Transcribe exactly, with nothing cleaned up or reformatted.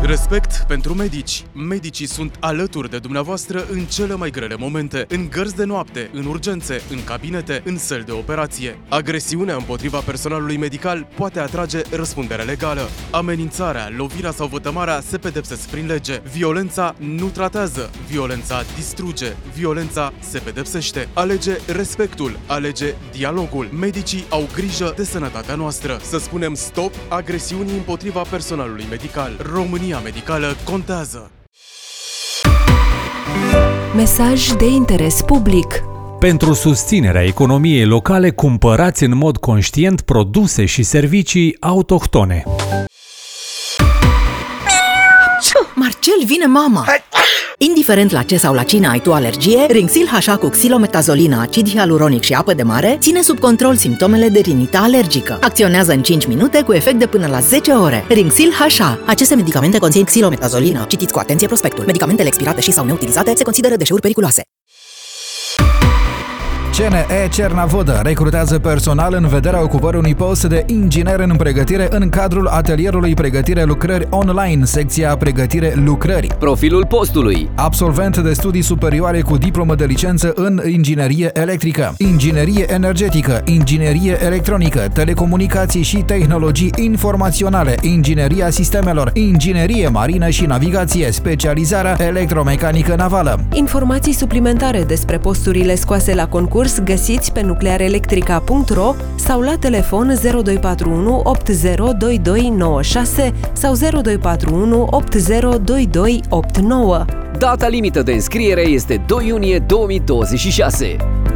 Respect pentru medici. Medicii sunt alături de dumneavoastră în cele mai grele momente, în gărzi de noapte, în urgențe, în cabinete, în săli de operație. Agresiunea împotriva personalului medical poate atrage răspundere legală. Amenințarea, lovirea sau vătămarea se pedepsesc prin lege. Violența nu tratează, violența distruge, violența se pedepsește. Alege respectul, alege dialogul. Medicii au grijă de sănătatea noastră. Să spunem stop agresiunii împotriva personalului medical. România medicală contează. Mesaj de interes public. Pentru susținerea economiei locale, cumpărați în mod conștient produse și servicii autohtone. Marcel, vine mama! Indiferent la ce sau la cine ai tu alergie, Rinxil H A cu xilometazolină, acid hialuronic și apă de mare ține sub control simptomele de rinită alergică. Acționează în cinci minute cu efect de până la zece ore. Rinxil H A. Aceste medicamente conțin xilometazolină. Citiți cu atenție prospectul. Medicamentele expirate și sau neutilizate se consideră deșeuri periculoase. C N E Cernavodă recrutează personal în vederea ocupării unui post de inginer în pregătire în cadrul atelierului Pregătire Lucrări Online, secția Pregătire Lucrări. Profilul postului: absolvent de studii superioare cu diplomă de licență în inginerie electrică, inginerie energetică, inginerie electronică, telecomunicații și tehnologii informaționale, ingineria sistemelor, inginerie marină și navigație, specializarea electromecanică navală. Informații suplimentare despre posturile scoase la concurs găsiți pe nuclearelectrica punct ro sau la telefon zero doi patru unu opt zero doi doi nouă șase sau zero doi patru unu opt zero doi doi opt nouă. Data limită de înscriere este doi iunie două mii douăzeci și șase.